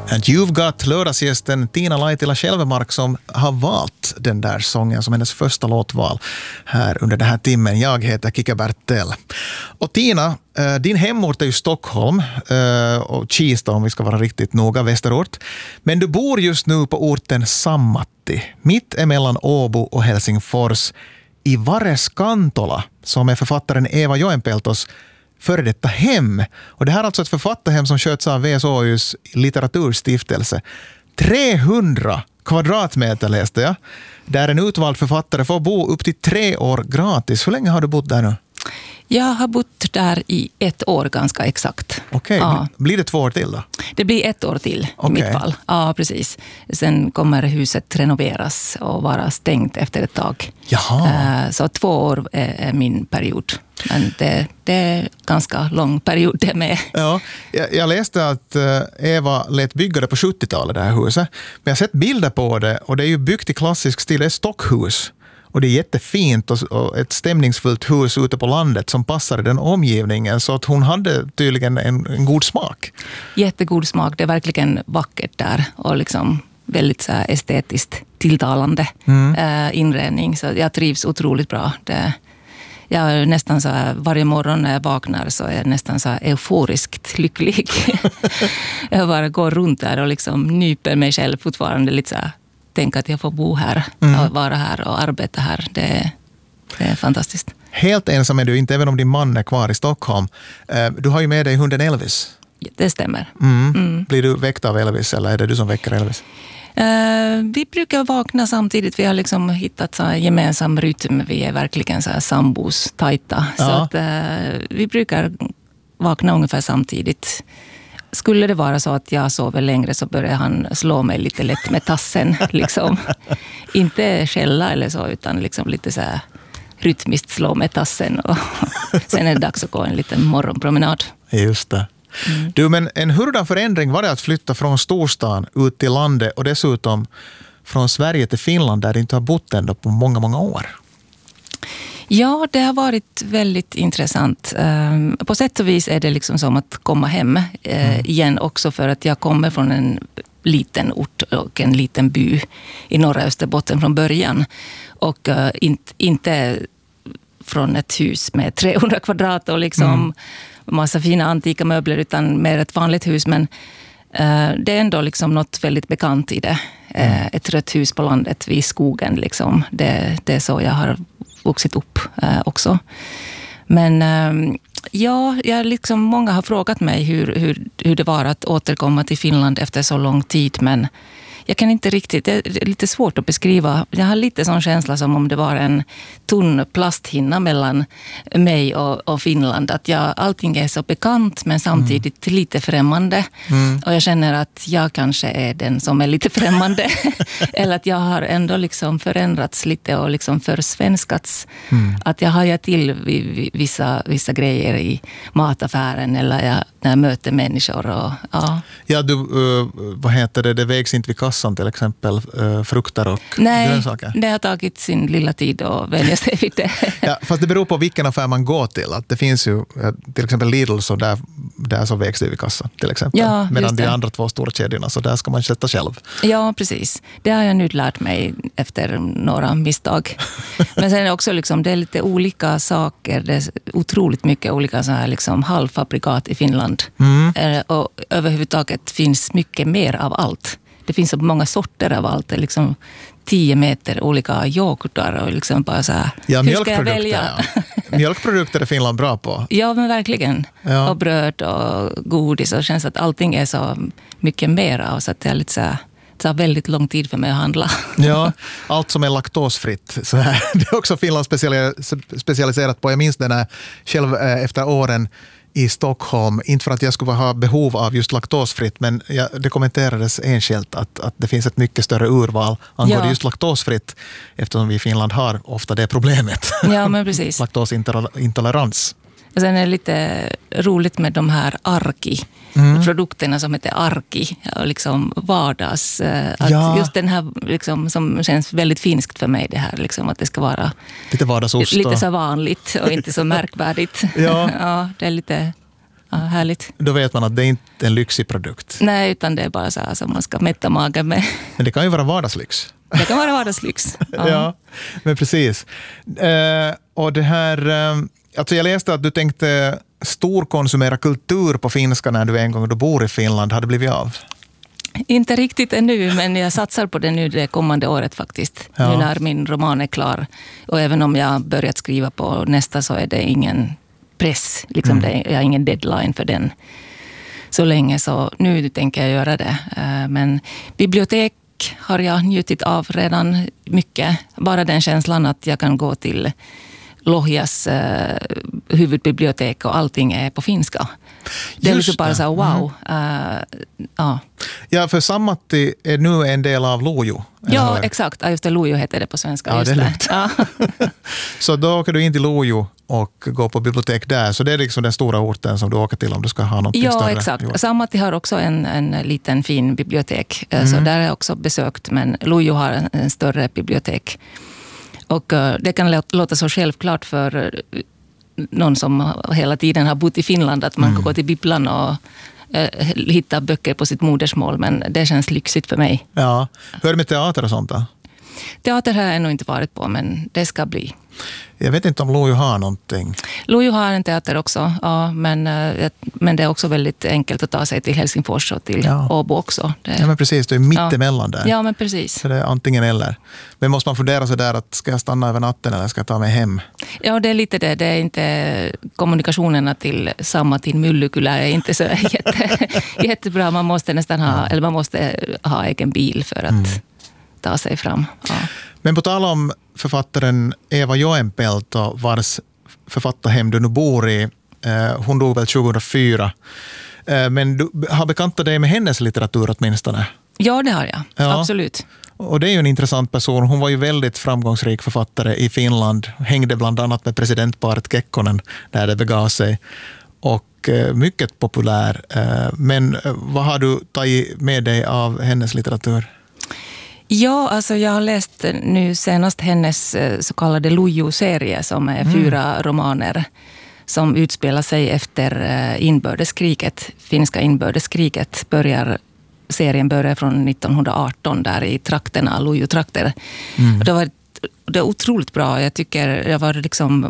And You've Got, lördagsgästen Tina Laitila Självemark som har valt den där sången som hennes första låtval här under den här timmen. Jag heter Kika Bertel. Och Tina, din hemort är ju Stockholm och Kista om vi ska vara riktigt noga, västerort. Men du bor just nu på orten Sammatti, mitt emellan Åbo och Helsingfors, i Vareskantola, som är författaren Eva Joenpeltos före detta hem. Och det här är alltså ett författarhem som sköts av VSOYs litteraturstiftelse. 300 kvadratmeter läste jag. Där en utvald författare får bo upp till 3 år gratis. Hur länge har du bott där nu? Jag har bott där i 1 år ganska exakt. Okej, ja. Blir det 2 år till då? Det blir 1 år till i mitt fall. Ja, precis. Sen kommer huset renoveras och vara stängt efter ett tag. Jaha. Så 2 år är min period. Men det är ganska lång period det med. Ja, jag läste att Eva lät bygga det på 70-talet, det här huset. Men jag har sett bilder på det och det är ju byggt i klassisk stil. Det är stockhus. Och det är jättefint och ett stämningsfullt hus ute på landet som passar i den omgivningen. Så att hon hade tydligen en god smak. Jättegod smak. Det är verkligen vackert där. Och liksom väldigt så här estetiskt tilltalande inredning. Så jag trivs otroligt bra. Jag är nästan så här, varje morgon när jag vaknar så är jag nästan så här euforiskt lycklig. Jag bara går runt där och liksom nyper mig själv fortfarande lite så här. Tänk att jag får bo här och vara här och arbeta här. Det är fantastiskt. Helt ensam är du inte, även om din man är kvar i Stockholm. Du har ju med dig hunden Elvis. Det stämmer. Blir du väckt av Elvis eller är det du som väcker Elvis? Vi brukar vakna samtidigt. Vi har liksom hittat så här gemensam rytm. Vi är verkligen så här sambos tajta. Ja. Så att, vi brukar vakna ungefär samtidigt. Skulle det vara så att jag sover längre så börjar han slå mig lite lätt med tassen. Liksom. Inte skälla eller så, utan liksom lite så här rytmiskt slå med tassen. Och sen är det dags att gå en liten morgonpromenad. Just det. Du, men en hurdan förändring var det att flytta från storstan ut till landet och dessutom från Sverige till Finland där du inte har bott ändå på många, många år? Ja, det har varit väldigt intressant. På sätt och vis är det liksom som att komma hem igen också för att jag kommer från en liten ort och en liten by i norra Österbotten från början. Och inte från ett hus med 300 kvadrat och liksom massa fina antika möbler utan mer ett vanligt hus. Men det är ändå liksom något väldigt bekant i det. Ett rött hus på landet vid skogen. Liksom. Det är så jag har vuxit upp också. Men jag liksom, många har frågat mig hur det var att återkomma till Finland efter så lång tid. Men jag kan inte riktigt, det är lite svårt att beskriva. Jag har lite sån känsla som om det var en tunn plasthinna mellan mig och Finland. Att allting är så bekant men samtidigt lite främmande. Och jag känner att jag kanske är den som är lite främmande. Eller att jag har ändå liksom förändrats lite och liksom försvenskats. Att jag hajar till vissa grejer i mataffären eller när jag möter människor. Och, Ja, vad heter det? Det vägs inte vid kassan till exempel, frukter och grönsaker. Nej, det har tagit sin lilla tid att vänja sig vid det. Ja, fast det beror på vilken affär man går till. Att det finns ju till exempel Lidl så där så vägs det vid kassan till exempel. Ja, medan de andra 2 stora kedjorna så där ska man sätta själv. Ja, precis. Det har jag nu lärt mig efter några misstag. Men sen är det också liksom, det är lite olika saker. Det är otroligt mycket olika så här liksom halvfabrikat i Finland. Och överhuvudtaget finns mycket mer av allt. Det finns så många sorter av allt. Det är liksom 10 meter olika yoghurtar och liksom bara så här. Ja, hur ska jag välja? Ja. Mjölkprodukter är Finland bra på. Ja, men verkligen. Ja. Och bröd och godis. Och det känns att allting är så mycket mer av. Så att det är lite så här, det tar väldigt lång tid för mig att handla. Ja, allt som är laktosfritt. Så här, det är också Finland specialiserat på. Jag minns den här själv efter åren i Stockholm, inte för att jag skulle ha behov av just laktosfritt, men det kommenterades enskilt att det finns ett mycket större urval angående just laktosfritt, eftersom vi i Finland har ofta det problemet. Ja, men precis. Laktosintolerans. Och sen är det lite roligt med de här Arki-produkterna som heter Arki och liksom vardags. Just den här liksom, som känns väldigt finskt för mig det här liksom, att det ska vara lite vardagsost. Lite så vanligt och inte så märkvärdigt. Ja. Ja, det är lite härligt. Då vet man att det är inte en lyxig produkt. Nej, utan det är bara så här som man ska mätta magen med. Men det kan ju vara vardagslyx. Det kan vara vardagslyx. Ja, men precis. Och det här, alltså jag läste att du tänkte storkonsumera kultur på finska när du en gång då bor i Finland. Har det blivit av? Inte riktigt ännu, men jag satsar på det nu det kommande året faktiskt. Ja. Nu när min roman är klar. Och även om jag börjat skriva på nästa så är det ingen press. Liksom jag har ingen deadline för den så länge. Så nu tänker jag göra det. Men bibliotek har jag njutit av redan mycket. Bara den känslan att jag kan gå till Lohjas huvudbibliotek och allting är på finska. Det är liksom bara så här, wow. Ja, för Sammatti är nu en del av Lojo. Ja, exakt. Just det, Lojo heter det på svenska. Ja, just det är lugnt. Ja. Så då åker du in till Lojo och går på bibliotek där. Så det är liksom den stora orten som du åker till om du ska ha någonting större. Ja, exakt. Sammatti har också en liten fin bibliotek. Så där har jag också besökt. Men Lojo har en större bibliotek. Och det kan låta så självklart för någon som hela tiden har bott i Finland att man kan gå till bibblan och hitta böcker på sitt modersmål. Men det känns lyxigt för mig. Ja. Hur är det med teater och sånt då? Teater har jag ännu inte varit på, men det ska bli. Jag vet inte om Lojo har någonting. Lojo har en teater också, ja, men det är också väldigt enkelt att ta sig till Helsingfors och till Åbo också. Ja, men precis. Du är mitt emellan där. Ja, men precis. Så det är antingen eller. Men måste man fundera så där att ska jag stanna över natten eller ska jag ta mig hem? Ja, det är lite det. Det är inte kommunikationerna till Myllykylä är inte så jättebra. Man måste nästan ha egen bil för att ta sig fram. Ja. Men på tal om författaren Eva Joenpelto, vars författarhem du nu bor i, hon dog väl 2004. Men du har bekantat dig med hennes litteratur åtminstone? Ja, det har jag. Ja. Absolut. Och det är ju en intressant person. Hon var ju väldigt framgångsrik författare i Finland. Hängde bland annat med presidentparet Kekkonen där det begav sig. Och mycket populär. Men vad har du tagit med dig av hennes litteratur? Ja, alltså jag har läst nu senast hennes så kallade Lojo-serie som är 4 romaner som utspelar sig efter inbördeskriget. Finska inbördeskriget serien börjar från 1918 där i trakterna, Lojo-trakter. Det var otroligt bra. Jag tycker jag var liksom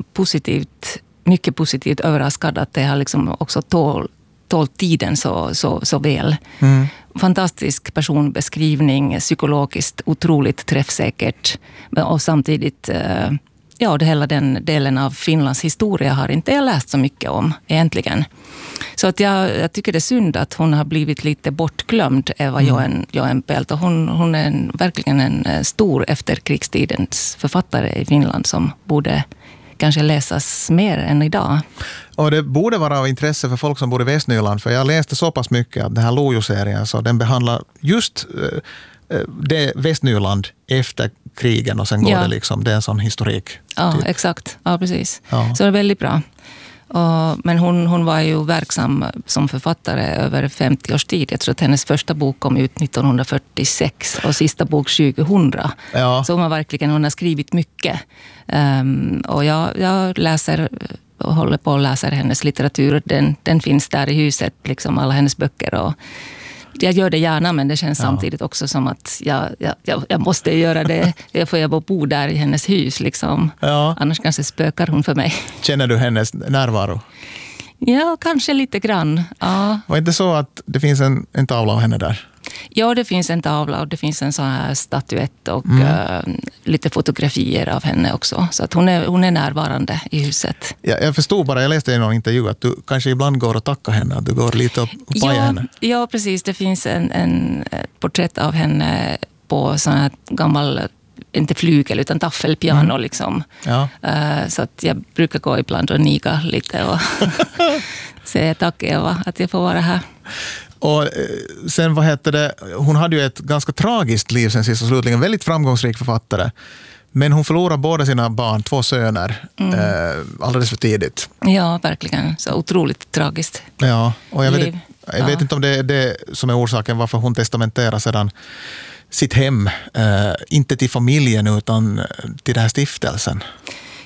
mycket positivt överraskad att det har liksom också tålt tiden så väl. Fantastisk personbeskrivning, psykologiskt otroligt träffsäkert och samtidigt det hela den delen av Finlands historia har inte jag läst så mycket om egentligen. Så att jag tycker det är synd att hon har blivit lite bortglömd, Eva Joenpelto. Hon är verkligen en stor efterkrigstidens författare i Finland som borde kanske läsas mer än idag. Och det borde vara av intresse för folk som bor i Västnyland, för jag läste så pass mycket av den här Lojo-serien så den behandlar just det Västnyland efter krigen och sen går det liksom, det är en sån historik. Ja, typ. Exakt. Ja, precis. Ja. Så det är väldigt bra. Men hon var ju verksam som författare över 50 års tid. Jag tror att hennes första bok kom ut 1946 och sista bok 2000. Ja. Så hon har skrivit mycket. Och jag läser och håller på att läsa hennes litteratur. Den finns där i huset, liksom alla hennes böcker. Och jag gör det gärna, men det känns samtidigt också som att jag måste göra det. Jag bo där i hennes hus. Liksom. Ja. Annars kanske spökar hon för mig. Känner du hennes närvaro? Ja, kanske lite grann. Ja. Var inte så att det finns en tavla av henne där? Ja, det finns en tavla och det finns en sån här statyett och lite fotografier av henne också. Så att hon är närvarande i huset. Ja, jag förstod bara, jag läste i någon intervju att du kanske ibland går och tackar henne, att du går lite och pajar henne. Ja, precis. Det finns en porträtt av henne på sån här gammal, inte flygel utan taffelpiano liksom. Ja. Så att jag brukar gå ibland och niga lite och säga tack Eva att jag får vara här. Och sen, hon hade ju ett ganska tragiskt liv sen sist och slutligen, väldigt framgångsrik författare. Men hon förlorade båda sina barn, 2 söner, alldeles för tidigt. Ja, verkligen. Så otroligt tragiskt. Ja, och jag vet inte om det är det som är orsaken varför hon testamenterar sedan sitt hem, inte till familjen utan till den här stiftelsen.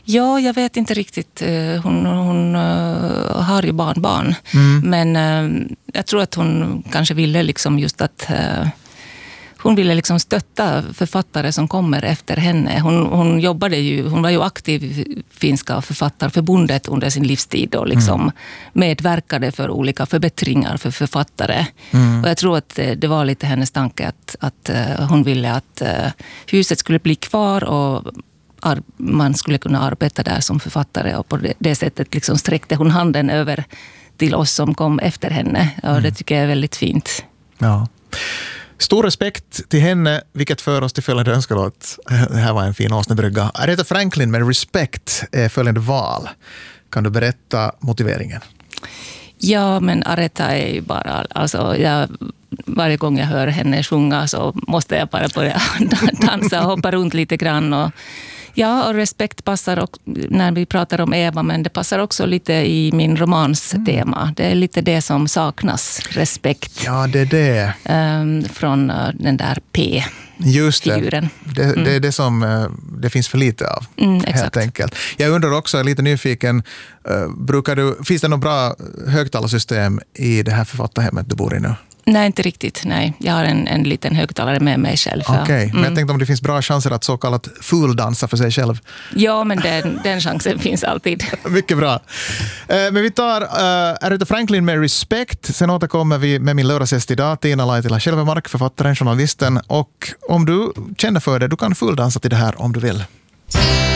Ja, jag vet inte riktigt. Hon har ju barnbarn. Men jag tror att hon kanske ville liksom just att... Hon ville liksom stötta författare som kommer efter henne. Hon var ju aktiv i Finska författarförbundet under sin livstid och liksom medverkade för olika förbättringar för författare. Och jag tror att det var lite hennes tanke att hon ville att huset skulle bli kvar och man skulle kunna arbeta där som författare. Och på det sättet liksom sträckte hon handen över till oss som kom efter henne. Och det tycker jag är väldigt fint. Ja. Stor respekt till henne, vilket för oss till följande önskelåt. Det här var en fin åsnebrygga. Aretha Franklin med Respect är följande val. Kan du berätta motiveringen? Ja, men Aretha är ju bara... Alltså, varje gång jag hör henne sjunga så måste jag bara börja dansa och hoppa runt lite grann. Och respekt passar också när vi pratar om Eva, men det passar också lite i min romanstema. Det är lite det som saknas, respekt. Ja, det är det. Från den där P-figuren. Just det är det som det finns för lite av, helt enkelt. Jag undrar också, jag är lite nyfiken, finns det något bra högtalarsystem i det här författarhemmet du bor i nu? Nej, inte riktigt. Nej. Jag har en liten högtalare med mig själv. Okej, men jag tänkte om det finns bra chanser att så kallat fuldansa för sig själv. Ja, men den chansen finns alltid. Mycket bra. Men vi tar Aretha Franklin med Respect. Sen återkommer vi med min lördagsgäst idag, Tiina Laitila Sjelvemark, författaren, journalisten. Och om du känner för det, du kan fulldansa till det här om du vill.